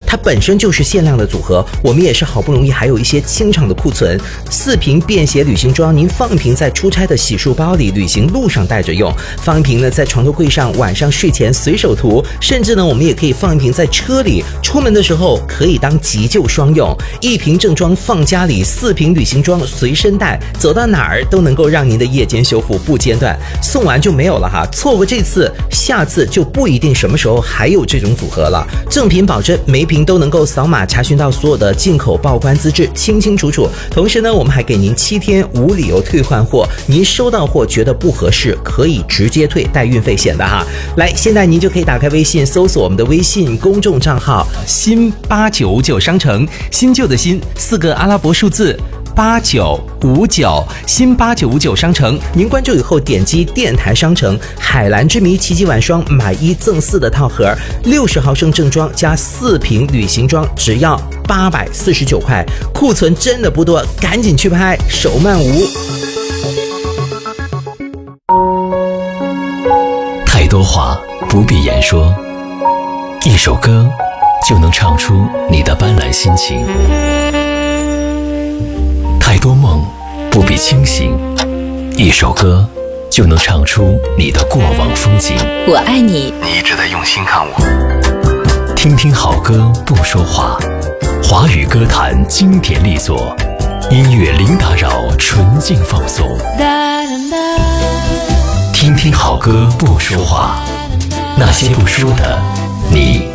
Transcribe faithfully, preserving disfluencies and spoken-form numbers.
它本身就是限量的组合，我们也是好不容易还有一些清场的库存。四瓶便携旅行装，您放一瓶在出差的洗漱包里，旅行路上带着用；放一瓶呢在床头柜上，晚上睡前随手涂；甚至呢我们也可以放一瓶在车里，出门的时候可以当急救双用。一瓶正装放家里，四瓶旅行装随身带，走到哪儿都能够让您的夜间修复不间断。送完就没有了哈，错过这次，下次就不一定什么时候还有这种组合了。正品保证，每瓶都能够扫码查询到所有的进口报关资质，清清楚楚。同时呢，我们还给您七天无理由退换货，您收到货觉得不合适，可以直接退，带运费险的哈。来，现在您就可以打开微信，搜索我们的微信公众账号新八九五九商城，新旧的新，四个阿拉伯数字八九五九，新八九五九商城。您关注以后点击电台商城，海蓝之谜奇迹晚霜买一赠四的套盒，六十毫升正装加四瓶旅行装，只要八百四十九块，库存真的不多，赶紧去拍，手慢无。 太多话不必言说，一首歌就能唱出你的斑斓心情。太多梦不必清醒，一首歌就能唱出你的过往风景。 我爱你， 你一直在用心看我。听听好歌不说话，华语歌坛经典力作，音乐零打扰，纯净放送。听听好歌不说话，那些不说的你